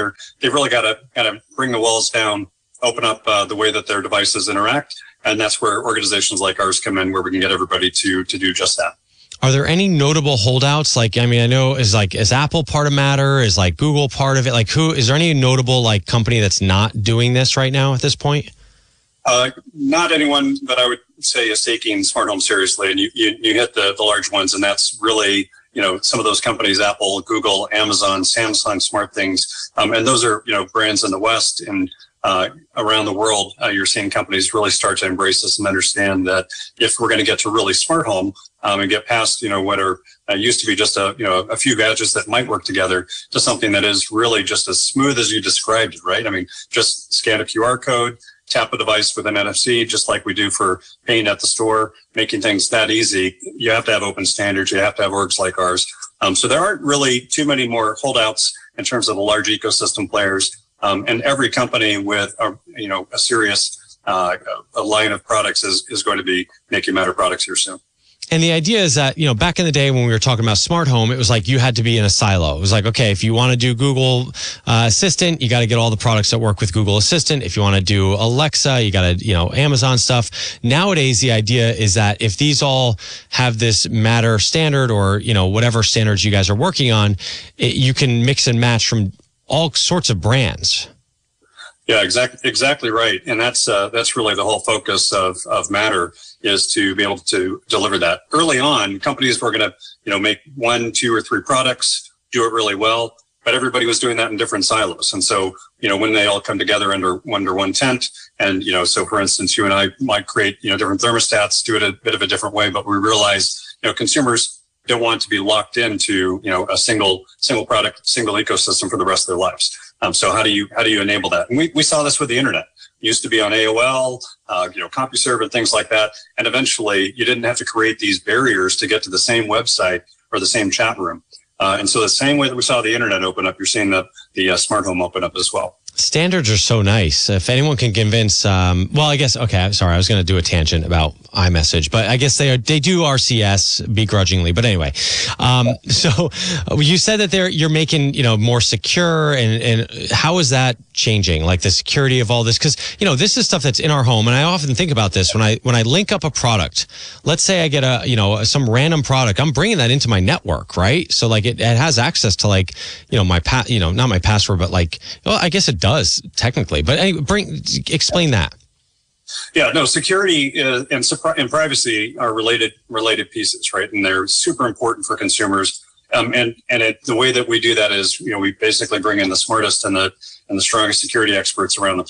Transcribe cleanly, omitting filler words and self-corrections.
they've really got to bring the walls down, open up the way that their devices interact. And that's where organizations like ours come in, where we can get everybody to do just that. Are there any notable holdouts? Like, I mean, I know is Apple part of Matter? Is like Google part of it? Like, is there any notable like company that's not doing this right now at this point? Not anyone that I would say is taking smart home seriously. And you hit the large ones, and that's really, some of those companies, Apple, Google, Amazon, Samsung, SmartThings. And those are, brands in the West and around the world. You're seeing companies really start to embrace this and understand that if we're going to get to really smart home and get past, what are used to be just a few gadgets that might work together to something that is really just as smooth as you described it, right? I mean, just scan a QR code, tap a device with an NFC, just like we do for paying at the store, making things that easy. You have to have open standards. You have to have orgs like ours. So there aren't really too many more holdouts in terms of the large ecosystem players. And every company with a serious a line of products is going to be making Matter products here soon. And the idea is that, back in the day when we were talking about smart home, it was like you had to be in a silo. It was like, okay, if you want to do Google Assistant, you got to get all the products that work with Google Assistant. If you want to do Alexa, you got to, Amazon stuff. Nowadays, the idea is that if these all have this Matter standard or, whatever standards you guys are working on, you can mix and match from all sorts of brands. Yeah, exactly right. And that's really the whole focus of Matter, is to be able to deliver that. Early on, companies were going to, make 1, 2, or 3 products, do it really well, but everybody was doing that in different silos. And so, when they all come together under one tent, and, so for instance, you and I might create, different thermostats, do it a bit of a different way, but we realize, consumers don't want to be locked into, a single product, single ecosystem for the rest of their lives. So how do you enable that? And we saw this with the internet. It used to be on AOL, CompuServe and things like that. And eventually you didn't have to create these barriers to get to the same website or the same chat room. And so the same way that we saw the internet open up, you're seeing the smart home open up as well. Standards are so nice. If anyone can convince, I guess, okay, I'm sorry, I was going to do a tangent about iMessage, but I guess they do RCS begrudgingly. But anyway, so you said that you're making, more secure, and how is that changing? Like the security of all this? Because, this is stuff that's in our home. And I often think about this when I link up a product. Let's say I get some random product, I'm bringing that into my network, right? So like it has access to like, my not my password, but like, well, I guess it does technically, but anyway, explain that. Yeah, no, security and privacy are related pieces, right? And they're super important for consumers. The way that we do that is, we basically bring in the smartest and the strongest security experts around the